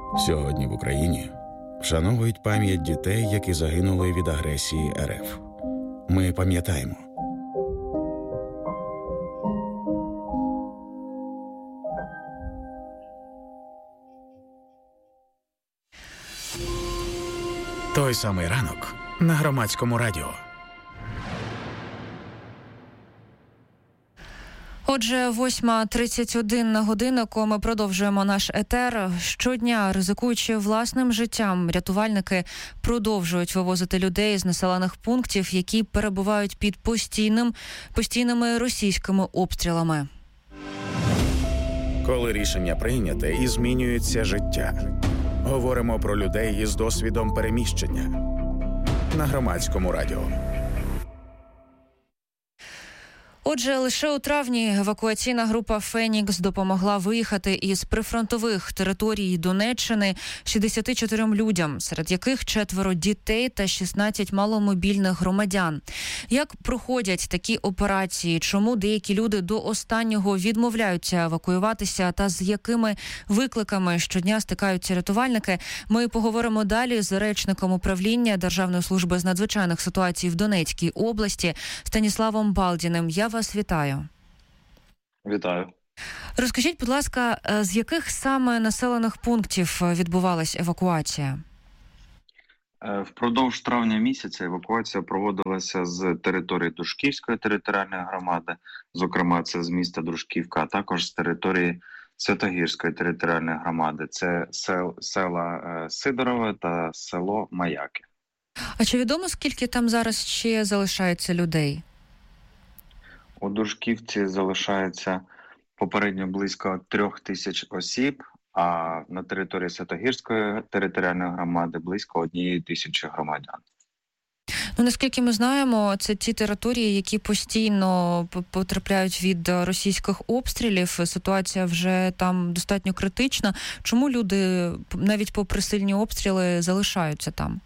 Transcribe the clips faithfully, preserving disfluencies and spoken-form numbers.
Сьогодні в Україні вшановують пам'ять дітей, які загинули від агресії РФ. Ми пам'ятаємо. Той самий ранок на Громадському радіо. Отже, восьма тридцять один на годиннику ми продовжуємо наш етер. Щодня, ризикуючи власним життям, рятувальники продовжують вивозити людей з населених пунктів, які перебувають під постійним, постійними російськими обстрілами. Коли рішення прийняте і змінюється життя. Говоримо про людей із досвідом переміщення. На Громадському радіо. Отже, лише у травні евакуаційна група «Фенікс» допомогла виїхати із прифронтових територій Донеччини шістдесят чотирьом людям, серед яких четверо дітей та шістнадцять маломобільних громадян. Як проходять такі операції, чому деякі люди до останнього відмовляються евакуюватися та з якими викликами щодня стикаються рятувальники, ми поговоримо далі з речником управління Державної служби з надзвичайних ситуацій в Донецькій області Станіславом Балдіним. Я вас вітаю. Вітаю. Розкажіть, будь ласка, з яких саме населених пунктів відбувалась евакуація? Впродовж травня місяця евакуація проводилася з території Дружківської територіальної громади, зокрема це з міста Дружківка, а також з території Святогірської територіальної громади. Це сел, села Сидорове та село Маяки. А чи відомо, скільки там зараз ще залишається людей? У Дружківці залишається попередньо близько трьох тисяч осіб, а на території Святогірської територіальної громади близько однієї тисячі громадян. Ну, наскільки ми знаємо, це ті території, які постійно потрапляють від російських обстрілів. Ситуація вже там достатньо критична. Чому люди, навіть попри сильні обстріли, залишаються там?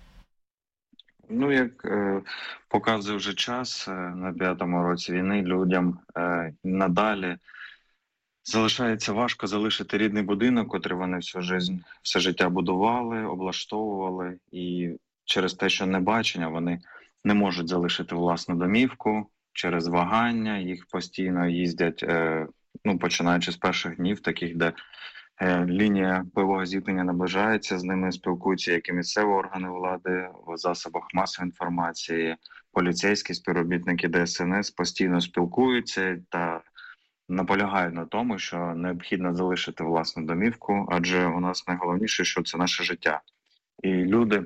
Ну, як е, показує вже час, е, на п'ятому році війни людям е, надалі залишається важко залишити рідний будинок, котрий вони всю жизнь, все життя будували, облаштовували, і через те, що небачення, вони не можуть залишити власну домівку, через вагання, їх постійно їздять, е, ну, починаючи з перших днів, таких, де лінія бойового зіткнення наближається, з ними спілкуються як і місцеві органи влади, в засобах масової інформації, поліцейські співробітники Де Ес Ен Ес постійно спілкуються та наполягають на тому, що необхідно залишити власну домівку, адже у нас найголовніше, що це наше життя. І люди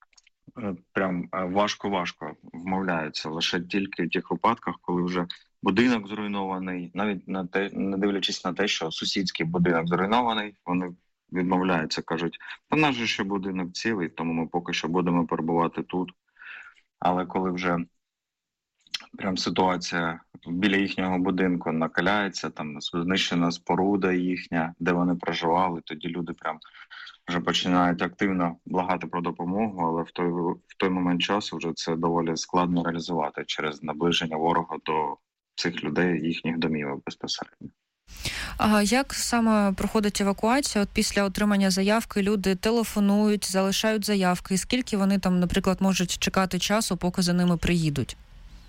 прям важко-важко вмовляються лише тільки в тих випадках, коли вже будинок зруйнований, навіть на те, не дивлячись на те, що сусідський будинок зруйнований, вони відмовляються, кажуть, та наш же ще будинок цілий, тому ми поки що будемо перебувати тут. Але коли вже прям ситуація біля їхнього будинку накаляється, там знищена споруда їхня, де вони проживали, тоді люди прям вже починають активно благати про допомогу, але в той, в той момент часу вже це доволі складно реалізувати через наближення ворога до цих людей, їхніх домівок безпосередньо. А як саме проходить евакуація? От після отримання заявки люди телефонують, залишають заявки. І скільки вони там, наприклад, можуть чекати часу, поки за ними приїдуть?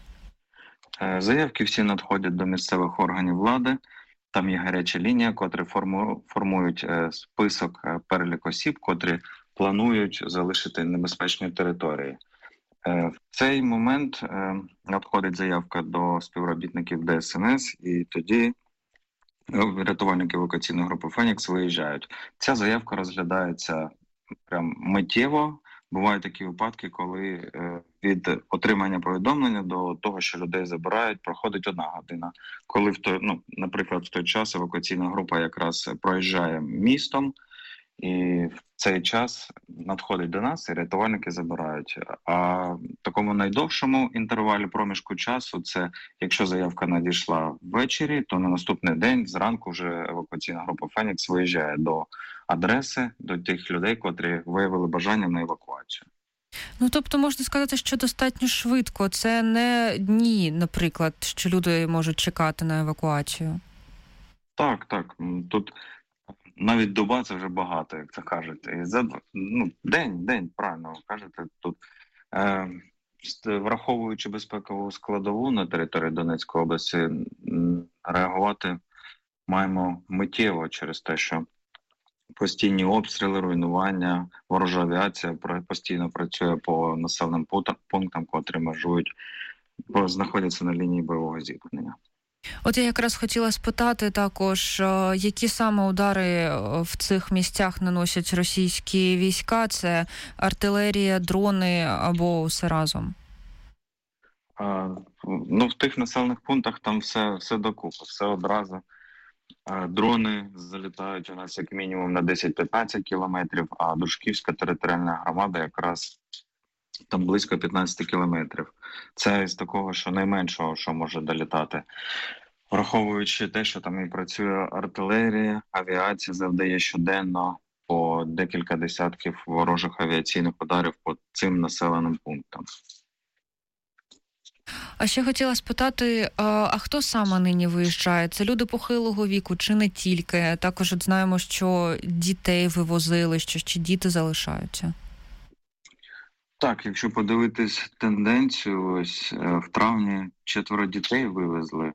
Заявки всі надходять до місцевих органів влади. Там є гаряча лінія, котрі форму, формують список, перелік осіб, котрі планують залишити небезпечні території. В цей момент надходить заявка до співробітників Де Ес Ен Ес, і тоді рятувальники евакуаційної групи «Фенікс» виїжджають. Ця заявка розглядається прям миттєво. Бувають такі випадки, коли від отримання повідомлення до того, що людей забирають, проходить одна година. Коли, в той, ну, наприклад, в той час евакуаційна група якраз проїжджає містом, і в цей час надходить до нас, і рятувальники забирають. А в такому найдовшому інтервалі проміжку часу, це якщо заявка надійшла ввечері, то на наступний день зранку вже евакуаційна група «Фенікс» виїжджає до адреси, до тих людей, котрі виявили бажання на евакуацію. Ну, тобто можна сказати, що достатньо швидко. Це не дні, наприклад, що люди можуть чекати на евакуацію. Так, так. Тут навіть доба це вже багато, як це кажуть. І за ну, день, день, правильно ви кажете тут. Е, Враховуючи безпекову складову на території Донецької області, реагувати маємо миттєво через те, що постійні обстріли, руйнування, ворожа авіація постійно працює по населеним пунктам, котрі межують, знаходяться на лінії бойового зіткнення. От я якраз хотіла спитати також, які саме удари в цих місцях наносять російські війська? Це артилерія, дрони або все разом? А, ну, в тих населених пунктах там все, все докупи, все одразу. А, дрони залітають у нас як мінімум на десять-п'ятнадцять кілометрів, а Дружківська територіальна громада якраз там близько п'ятнадцять кілометрів. Це з такого, що найменшого, що може долітати. Враховуючи те, що там і працює артилерія, авіація завдає щоденно по декілька десятків ворожих авіаційних ударів по цим населеним пунктам. А ще хотіла спитати, а хто саме нині виїжджає? Це люди похилого віку чи не тільки? Також от знаємо, що дітей вивозили, що ще діти залишаються. Так, якщо подивитись тенденцію, ось в травні четверо дітей вивезли.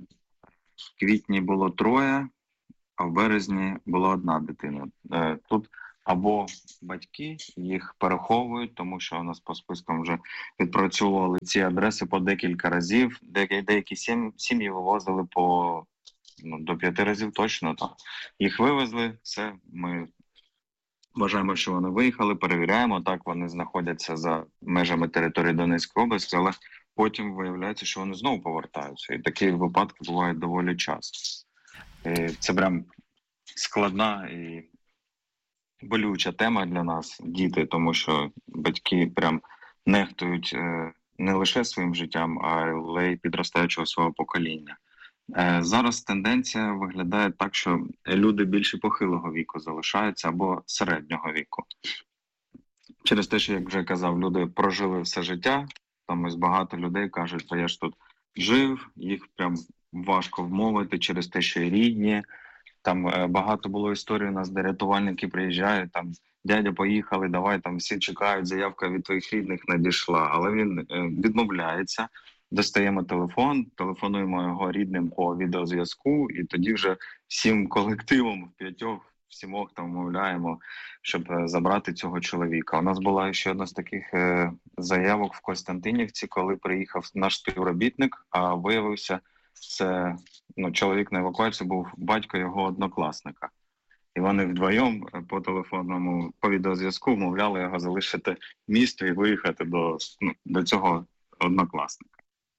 В квітні було троє, а в березні була одна дитина. Тут або батьки їх переховують, тому що у нас по спискам вже відпрацьовували ці адреси по декілька разів. Деякі, деякі сім'ї вивозили по ну, до п'яти разів точно. Так. Їх вивезли, все, ми вважаємо, що вони виїхали, перевіряємо, так вони знаходяться за межами території Донецької області, але потім виявляється, що вони знову повертаються. І такі випадки бувають доволі часто. І це прям складна і болюча тема для нас, діти, тому що батьки прям нехтують е, не лише своїм життям, але й підростаючого свого покоління. Е, зараз тенденція виглядає так, що люди більше похилого віку залишаються або середнього віку. Через те, що, як вже казав, люди прожили все життя, там ось багато людей кажуть, що я ж тут жив, їх прям важко вмовити через те, що і рідні. Там е, багато було історій у нас, де рятувальники приїжджають, там дядя, поїхали, давай, там всі чекають, заявка від твоїх рідних надійшла. Але він е, відмовляється, достаємо телефон, телефонуємо його рідним по відеозв'язку, і тоді вже всім колективом, в п'ятьох, всімох там вмовляємо, щоб е, забрати цього чоловіка. У нас була ще одна з таких е, заявок в Костянтинівці, коли приїхав наш співробітник, а виявився, це ну, чоловік на евакуації був батько його однокласника. І вони вдвоєм по телефонному, по відеозв'язку вмовляли його залишити місто і виїхати до, ну, до цього однокласника.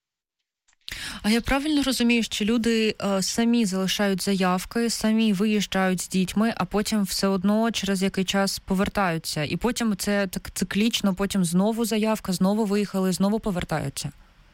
А я правильно розумію, що люди е, самі залишають заявки, самі виїжджають з дітьми, а потім все одно через який час повертаються. І потім це так циклічно, потім знову заявка, знову виїхали, знову повертаються.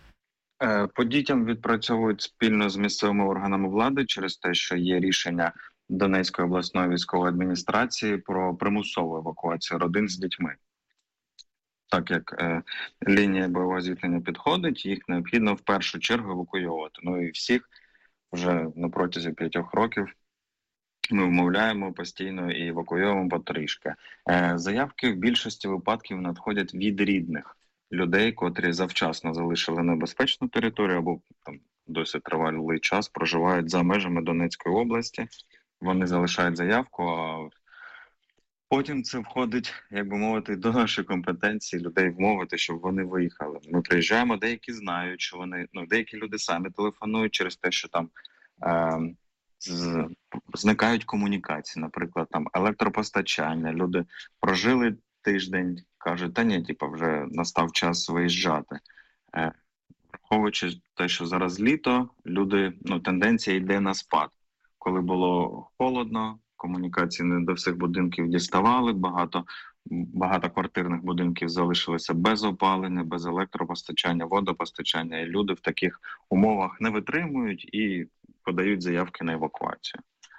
По дітям відпрацьовують спільно з місцевими органами влади через те, що є рішення Донецької обласної військової адміністрації про примусову евакуацію родин з дітьми. Так як е, лінія бойового зіткнення підходить, їх необхідно в першу чергу евакуювати. Ну і всіх вже на протязі п'ятьох років ми вмовляємо постійно і евакуюємо потрішки. Е, заявки в більшості випадків надходять від рідних людей, котрі завчасно залишили небезпечну територію або там досить тривалий час проживають за межами Донецької області. Вони залишають заявку, а потім це входить, як би мовити, до нашої компетенції людей вмовити, щоб вони виїхали. Ми приїжджаємо, деякі знають, що вони, ну, деякі люди самі телефонують через те, що там е, з, зникають комунікації, наприклад, там електропостачання. Люди прожили тиждень, кажуть, та ні, типу, вже настав час виїжджати. Е, враховуючи те, що зараз літо, люди, ну, тенденція йде на спад. Коли було холодно, комунікації не до всіх будинків діставали, багато багатоквартирних будинків залишилися без опалення, без електропостачання, водопостачання, і люди в таких умовах не витримують і подають заявки на евакуацію.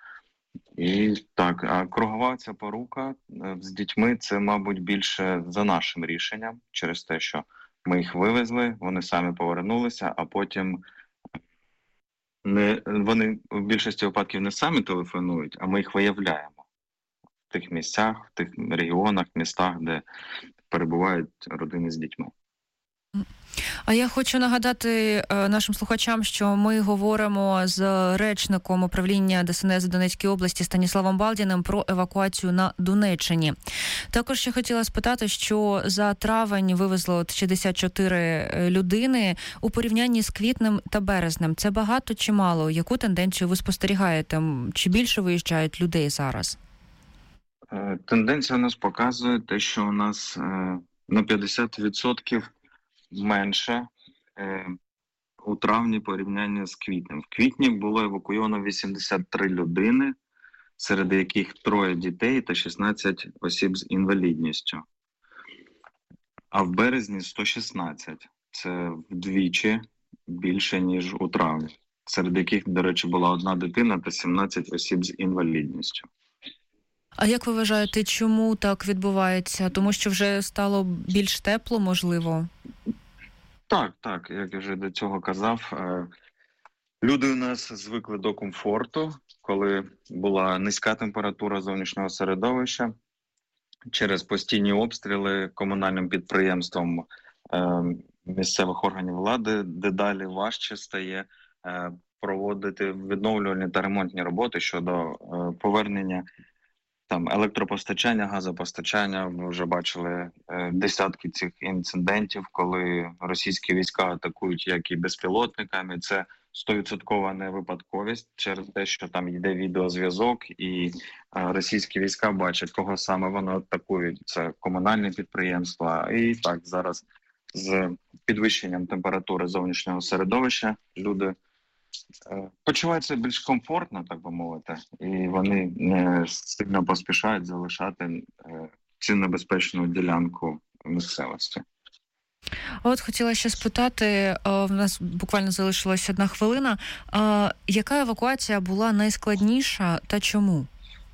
І так, а кругова ця порука з дітьми – це, мабуть, більше за нашим рішенням, через те, що ми їх вивезли, вони самі повернулися, а потім не, вони в більшості випадків не самі телефонують, а ми їх виявляємо. тих місцях, в тих регіонах, містах, де перебувають родини з дітьми. А я хочу нагадати е, нашим слухачам, що ми говоримо з речником управління ДСНС в Донецькій області Станіславом Балдіним про евакуацію на Донеччині. Також я хотіла спитати, що за травень вивезло шістдесят чотири людини у порівнянні з квітнем та березнем. Це багато чи мало? Яку тенденцію ви спостерігаєте? Чи більше виїжджають людей зараз? Тенденція у нас показує те, що у нас е, на п'ятдесят відсотків менше е, у травні порівняння з квітнем. В квітні було евакуйовано вісімдесят три людини, серед яких троє дітей та шістнадцять осіб з інвалідністю. А в березні сто шістнадцять. Це вдвічі більше, ніж у травні. Серед яких, до речі, була одна дитина та сімнадцять осіб з інвалідністю. А як ви вважаєте, чому так відбувається? Тому що вже стало більш тепло, можливо? Так, так, як я вже до цього казав, люди у нас звикли до комфорту, коли була низька температура зовнішнього середовища. Через постійні обстріли комунальним підприємством місцевих органів влади дедалі важче стає проводити відновлювальні та ремонтні роботи щодо повернення там електропостачання, газопостачання. Ми вже бачили е, десятки цих інцидентів, коли російські війська атакують як і безпілотниками. Це сто відсотків не випадковість через те, що там йде відеозв'язок, і е, російські війська бачать, кого саме вони атакують. Це комунальні підприємства. І так, зараз з підвищенням температури зовнішнього середовища люди почуваються більш комфортно, так би мовити, і вони не сильно поспішають залишати цю небезпечну ділянку місцевості. От хотіла ще спитати, в нас буквально залишилась одна хвилина, яка евакуація була найскладніша та чому?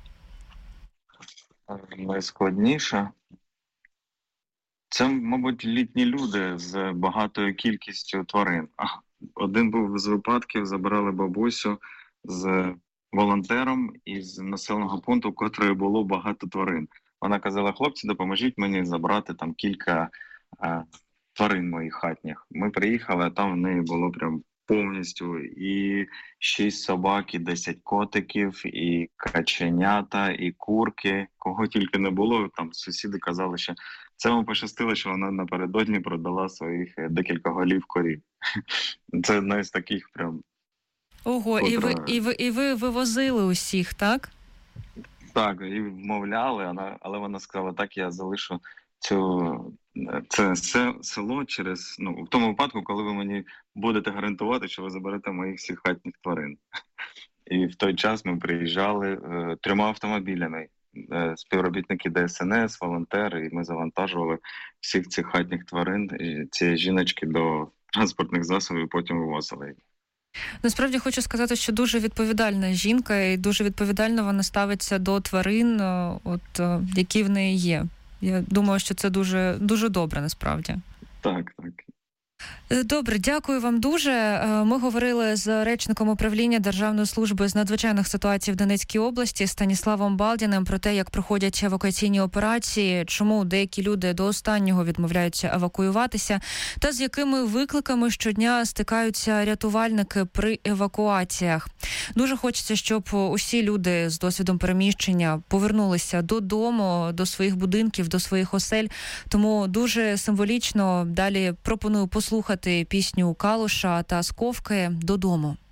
Найскладніша? Це, мабуть, літні люди з багатою кількістю тварин. Один був з випадків, забирали бабусю з волонтером із населеного пункту, в котрої було багато тварин. Вона казала: хлопці, допоможіть мені забрати там кілька а, тварин моїх хатніх. Ми приїхали, а там в неї було прям повністю і шість собак, і десять котиків, і каченята, і курки. Кого тільки не було, там сусіди казали, що це вам пощастило, що вона напередодні продала своїх декілька голів корів. Це одна з таких прям... Ого, котра... і, ви, і, ви, і ви вивозили усіх, так? Так, і вмовляли, вона, але вона сказала: так, я залишу цю... це село через... Ну, в тому випадку, коли ви мені будете гарантувати, що ви заберете моїх всіх хатніх тварин. І в той час ми приїжджали е, трьома автомобілями. Співробітники ДСНС, волонтери, і ми завантажували всіх цих хатніх тварин, і цієї жіночки до транспортних засобів, і потім вивозили їх. Насправді хочу сказати, що дуже відповідальна жінка, і дуже відповідально вона ставиться до тварин, от, які в неї є. Я думаю, що це дуже, дуже добре, насправді. Так, так. Добре, дякую вам дуже. Ми говорили з речником управління Державної служби з надзвичайних ситуацій в Донецькій області Станіславом Балдіним про те, як проходять евакуаційні операції, чому деякі люди до останнього відмовляються евакуюватися, та з якими викликами щодня стикаються рятувальники при евакуаціях. Дуже хочеться, щоб усі люди з досвідом переміщення повернулися додому, до своїх будинків, до своїх осель. Тому дуже символічно далі пропоную послухати слухати пісню Калуша та Сковки «Додому».